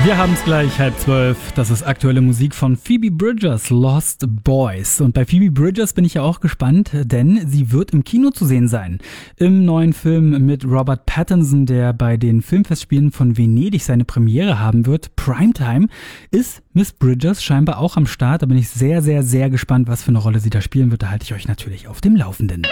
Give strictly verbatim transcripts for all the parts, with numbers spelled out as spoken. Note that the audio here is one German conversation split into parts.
Wir haben es gleich, halb zwölf. Das ist aktuelle Musik von Phoebe Bridgers, Lost Boys. Und bei Phoebe Bridgers bin ich ja auch gespannt, denn sie wird im Kino zu sehen sein. Im neuen Film mit Robert Pattinson, der bei den Filmfestspielen von Venedig seine Premiere haben wird, Primetime, ist Miss Bridgers scheinbar auch am Start. Da bin ich sehr, sehr, sehr gespannt, was für eine Rolle sie da spielen wird. Da halte ich euch natürlich auf dem Laufenden.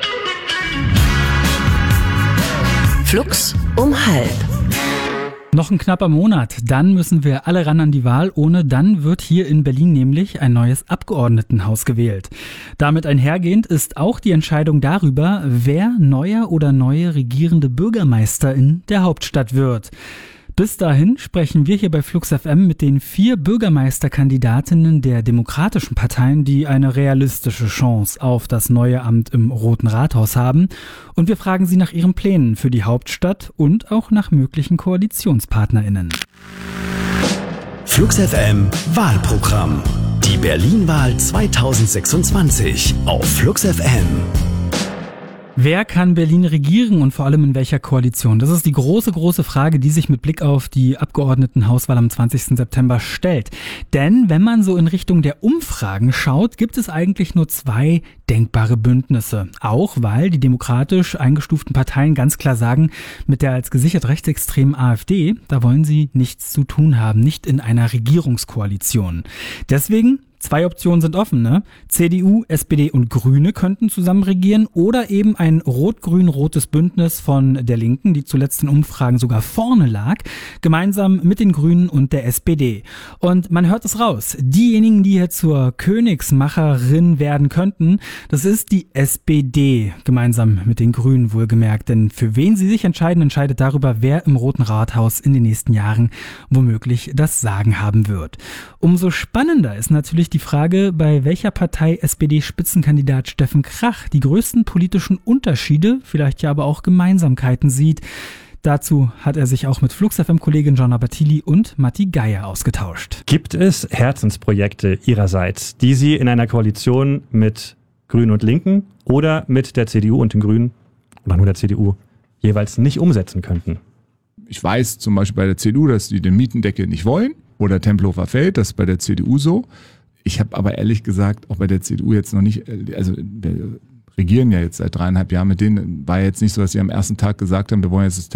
Flux um halb. Noch ein knapper Monat, dann müssen wir alle ran an die Wahl. Ohne dann wird hier in Berlin nämlich ein neues Abgeordnetenhaus gewählt. Damit einhergehend ist auch die Entscheidung darüber, wer neuer oder neue regierende Bürgermeister in der Hauptstadt wird. Bis dahin sprechen wir hier bei Flux F M mit den vier Bürgermeisterkandidatinnen der demokratischen Parteien, die eine realistische Chance auf das neue Amt im Roten Rathaus haben. Und wir fragen sie nach ihren Plänen für die Hauptstadt und auch nach möglichen KoalitionspartnerInnen. Flux F M Wahlprogramm. Die Berlin-Wahl zwanzig sechsundzwanzig auf Flux F M. Wer kann Berlin regieren und vor allem in welcher Koalition? Das ist die große, große Frage, die sich mit Blick auf die Abgeordnetenhauswahl am zwanzigsten September stellt. Denn wenn man so in Richtung der Umfragen schaut, gibt es eigentlich nur zwei denkbare Bündnisse. Auch weil die demokratisch eingestuften Parteien ganz klar sagen, mit der als gesichert rechtsextremen AfD, da wollen sie nichts zu tun haben, nicht in einer Regierungskoalition. Deswegen zwei Optionen sind offen, ne? C D U, S P D und Grüne könnten zusammen regieren oder eben ein rot-grün-rotes Bündnis von der Linken, die zuletzt in Umfragen sogar vorne lag, gemeinsam mit den Grünen und der S P D. Und man hört es raus, diejenigen, die hier zur Königsmacherin werden könnten, das ist die S P D, gemeinsam mit den Grünen wohlgemerkt. Denn für wen sie sich entscheiden, entscheidet darüber, wer im Roten Rathaus in den nächsten Jahren womöglich das Sagen haben wird. Umso spannender ist natürlich die Frage, bei welcher Partei S P D-Spitzenkandidat Steffen Krach die größten politischen Unterschiede, vielleicht ja aber auch Gemeinsamkeiten sieht. Dazu hat er sich auch mit Flux F M-Kollegin Jonna Battili und Matti Geier ausgetauscht. Gibt es Herzensprojekte Ihrerseits, die Sie in einer Koalition mit Grünen und Linken oder mit der C D U und den Grünen oder nur der C D U jeweils nicht umsetzen könnten? Ich weiß zum Beispiel bei der C D U, dass die den Mietendeckel nicht wollen oder Tempelhofer Feld, das ist bei der C D U so. Ich habe aber ehrlich gesagt auch bei der C D U jetzt noch nicht, also wir regieren ja jetzt seit dreieinhalb Jahren mit denen, war jetzt nicht so, dass sie am ersten Tag gesagt haben, wir wollen jetzt das